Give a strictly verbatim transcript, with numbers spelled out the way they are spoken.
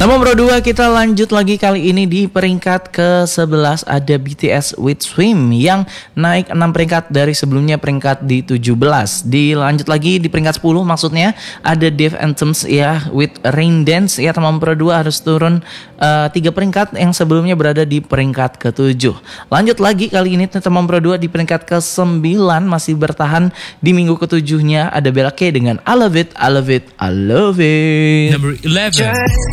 Nomor dua kita lanjut lagi, kali ini di peringkat ke sebelas ada B T S with Swim yang naik enam peringkat dari sebelumnya peringkat di tujuh belas. Dilanjut lagi di peringkat sepuluh maksudnya ada Dave Anthems ya with Rain Dance ya, teman nomor dua harus turun uh, tiga peringkat yang sebelumnya berada di peringkat ke tujuh. Lanjut lagi kali ini teman nomor dua di peringkat ke sembilan masih bertahan di minggu ketujuhnya ada Bella K dengan I Love It, I Love It, I Love It. Number eleven.